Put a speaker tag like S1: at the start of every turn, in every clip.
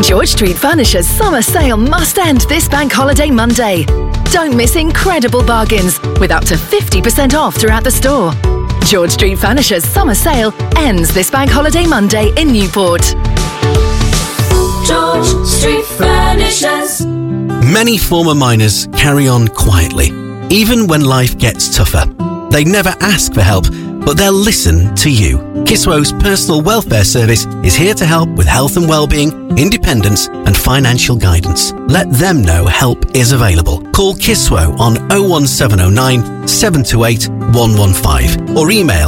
S1: George Street Furniture's summer sale must end this Bank Holiday Monday. Don't miss incredible bargains with up to 50% off throughout the store. George Street Furniture's summer sale ends this Bank Holiday Monday in Newport.
S2: George Street Furnitures.
S3: Many former miners carry on quietly, even when life gets tougher. They never ask for help, but they'll listen to you. Kiswo's personal welfare service is here to help with health and well-being, independence and financial guidance. Let them know help is available. Call Kiswo on 01709 728 115 or email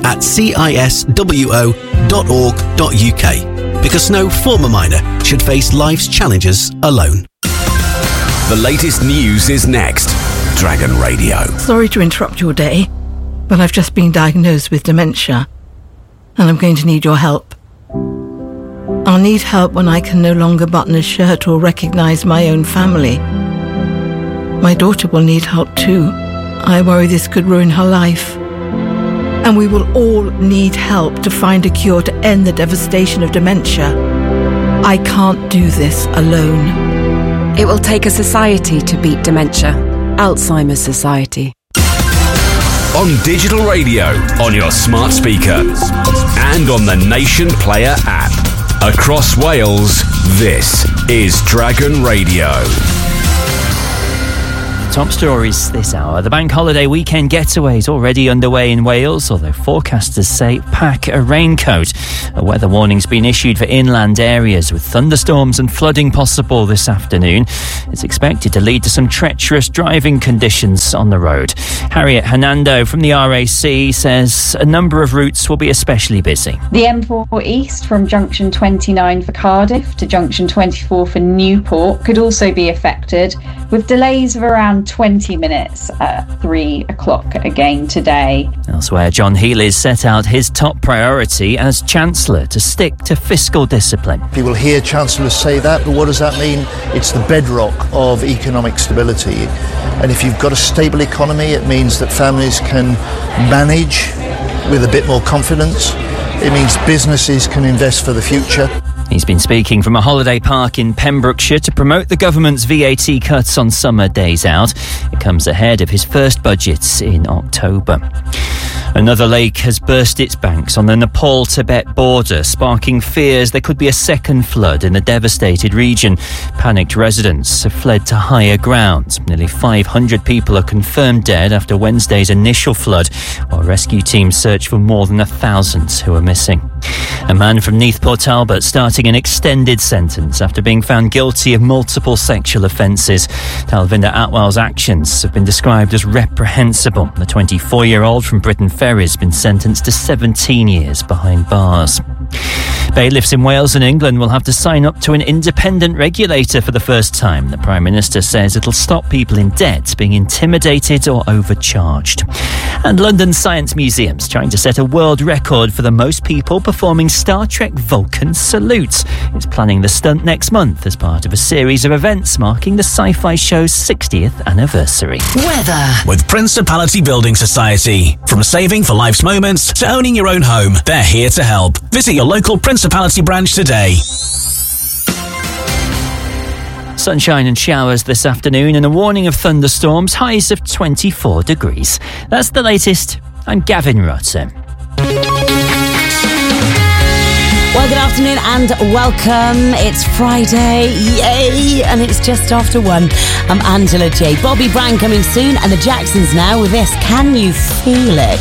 S3: mail@ciswo.org.uk, because no former miner should face life's challenges alone.
S4: The latest news is next. Dragon Radio.
S5: Sorry to interrupt your day, but I've just been diagnosed with dementia, and I'm going to need your help. I'll need help when I can no longer button a shirt or recognise my own family. My daughter will need help too. I worry this could ruin her life. And we will all need help to find a cure to end the devastation of dementia. I can't do this alone.
S6: It will take a society to beat dementia. Alzheimer's Society.
S4: On digital radio, on your smart speaker, and on the Nation Player app. Across Wales, this is Dragon Radio.
S7: Top stories this hour. The bank holiday weekend getaway is already underway in Wales, although forecasters say pack a raincoat. A weather warning's been issued for inland areas with thunderstorms and flooding possible this afternoon. It's expected to lead to some treacherous driving conditions on the road. Harriet Hernando from the RAC says a number of routes will be especially busy.
S8: The M4 East from junction 29 for Cardiff to junction 24 for Newport could also be affected, with delays of around 20 minutes at 3 o'clock again today.
S7: Elsewhere, John Healey's set out his top priority as Chancellor to stick to fiscal discipline.
S9: People hear Chancellors say that, but what does that mean? It's the bedrock of economic stability. And if you've got a stable economy, it means that families can manage with a bit more confidence. It means businesses can invest for the future.
S7: He's been speaking from a holiday park in Pembrokeshire to promote the government's VAT cuts on summer days out. It comes ahead of his first budget in October. Another lake has burst its banks on the Nepal-Tibet border, sparking fears there could be a second flood in the devastated region. Panicked residents have fled to higher ground. Nearly 500 people are confirmed dead after Wednesday's initial flood, while rescue teams search for more than 1,000 who are missing. A man from Neath Port Talbot starting an extended sentence after being found guilty of multiple sexual offences. Talvinder Atwell's actions have been described as reprehensible. The 24-year-old from Britain Ferry has been sentenced to 17 years behind bars. Bailiffs in Wales and England will have to sign up to an independent regulator for the first time. The Prime Minister says it'll stop people in debt being intimidated or overcharged. And London Science Museum's trying to set a world record for the most people performing Star Trek Vulcan salutes. It's planning the stunt next month as part of a series of events marking the sci-fi show's 60th anniversary.
S1: Weather.
S10: With Principality Building Society. From saving for life's moments to owning your own home, they're here to help. Visit your local Principality branch today.
S7: Sunshine and showers this afternoon and a warning of thunderstorms, highs of 24 degrees. That's the latest. I'm Gavin Rutter.
S11: Well, good afternoon and welcome. It's Friday, yay, and it's just after 1. I'm Angela J. Bobby Brown coming soon, and the Jacksons now with this, Can You Feel It?